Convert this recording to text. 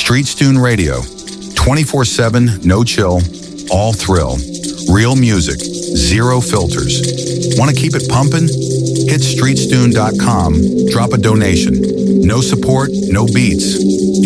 Street Stune Radio. 24/7, no chill, all thrill. Real music, zero filters. Want to keep it pumping? Hit streetstune.com, drop a donation. No support, no beats.